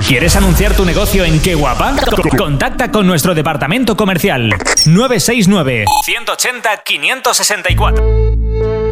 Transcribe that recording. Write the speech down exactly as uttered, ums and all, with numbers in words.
¿Quieres anunciar tu negocio en Qué Guapa? Contacta con nuestro departamento comercial nueve seis nueve, uno ocho cero, quinientos sesenta y cuatro.